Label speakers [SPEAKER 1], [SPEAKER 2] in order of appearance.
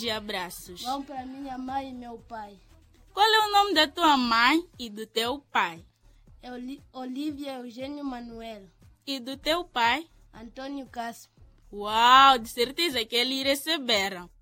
[SPEAKER 1] de abraços.
[SPEAKER 2] Vão para minha mãe e meu pai.
[SPEAKER 1] Qual é o nome da tua mãe e do teu pai?
[SPEAKER 2] Olívia Eugênio Manuel.
[SPEAKER 1] E do teu pai?
[SPEAKER 2] Antônio Cássio.
[SPEAKER 1] Uau, de certeza que eles receberam.